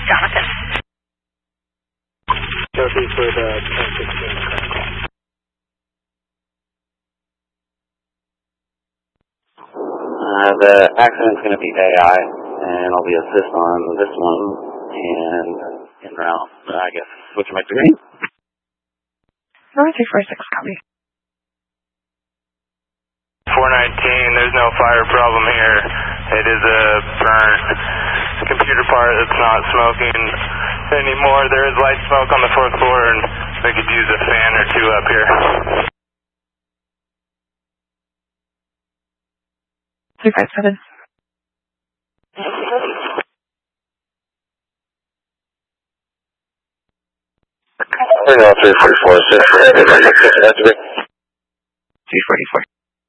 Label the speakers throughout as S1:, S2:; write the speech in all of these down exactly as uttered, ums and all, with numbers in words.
S1: Jonathan.
S2: Josie for the ten sixteen critical.
S3: Uh, the accident's going to be A I, and I'll be assist on this one, and en route, I guess, switching back to green.
S4: Number three four six, copy.
S5: four nineteen, there's no fire problem here. It is a burnt computer part that's not smoking anymore. There is light smoke on the fourth floor, and we could use a fan or two up here.
S4: three five seven.
S3: We're now three forty-four, six forty-four.
S4: three forty-four.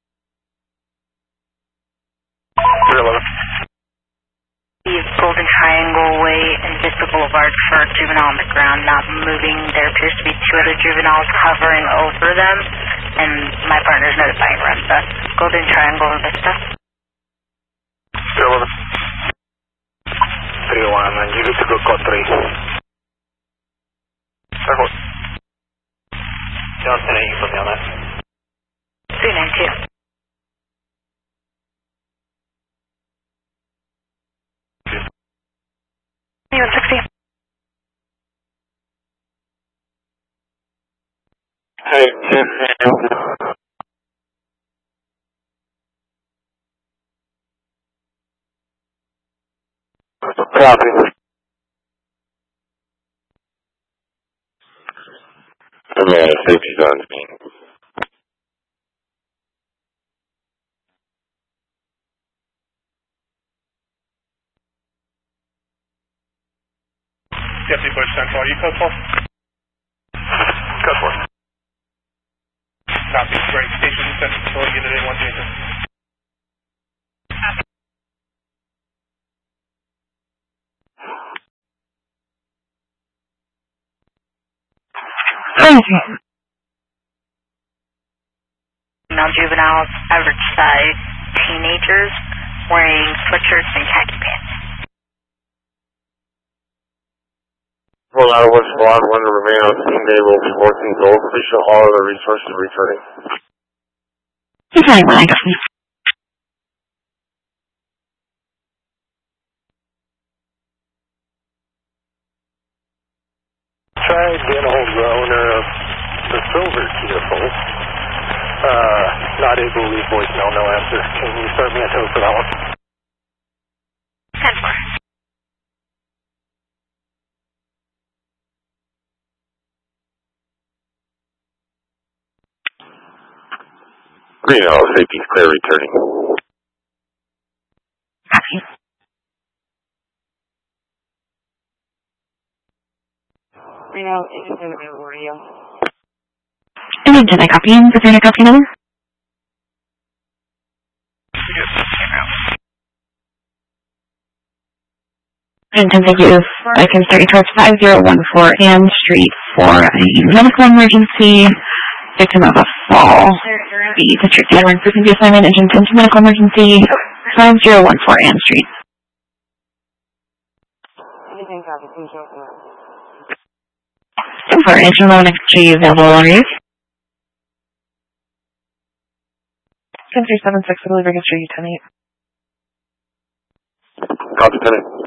S1: Golden Triangle Way and Vista Boulevard for a juvenile on the ground not moving. There appears to be two other juveniles hovering over them, and my partner's notifying Resta. Golden Triangle and Vista.
S5: three one, and you need to go code three. Circle. Johnson, you put me on that.
S1: three nine two. one sixty.
S3: Hey, copy. The man of safety's on scene.
S5: Deputy Bush Central, are you code four? Code four. Copy, great. Station Central Facility, Unit A one Jason.
S1: Male juveniles, average size teenagers, wearing sweatshirts and khaki pants.
S3: Roll out of one squad, one to remain on scene. They will be working goals. Please show all of the resources returning.
S4: Okay, well, I got me.
S2: Try getting a hold of the owner of the silver vehicle. Uh, not able to leave voicemail, no answer. Can you start me a tow for that one?
S1: ten four.
S3: Green House, safety's clear returning.
S4: Copy.
S6: Reno, agent available radio.
S4: Agent, I copy. Is there a copy number? Agent, thank you. I can start you towards five zero one four Ann Street for a medical emergency. Victim of a fall. The district veteran person to assignment, agent into medical emergency, five zero one four Ann Street.
S6: Anything copy, please show up.
S4: For agent loan extra available on you. ten three seven six, I believe registry you ten eight.
S3: Copy, ten eight.